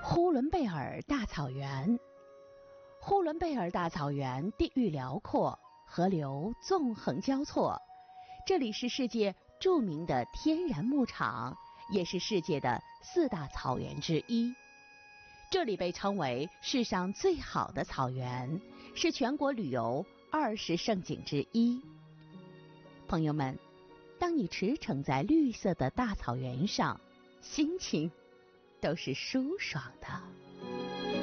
呼伦贝尔大草原。呼伦贝尔大草原地域辽阔，河流纵横交错，这里是世界著名的天然牧场，也是世界的4大草原之一。这里被称为世上最好的草原，是全国旅游20胜景之一。朋友们，当你驰骋在绿色的大草原上，心情都是舒爽的。